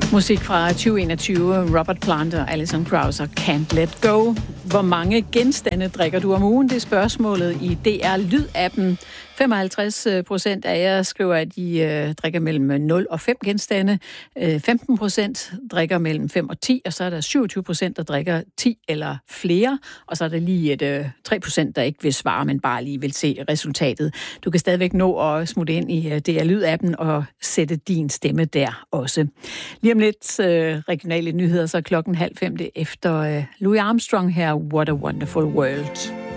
Musik fra 2021, Robert Plant og Alison Krauss og Can't Let Go. Hvor mange genstande drikker du om ugen? Det er spørgsmålet i DR Lyd-appen. 55% af jer skriver, at de drikker mellem 0 og 5 genstande. 15% drikker mellem 5 og 10, og så er der 27%, der drikker 10 eller flere. Og så er der lige 3%, der ikke vil svare, men bare lige vil se resultatet. Du kan stadigvæk nå at smutte ind i DR Lyd-appen og sætte din stemme der også. Lige om lidt regionale nyheder, så 4:30 efter Louis Armstrong her, What a Wonderful World.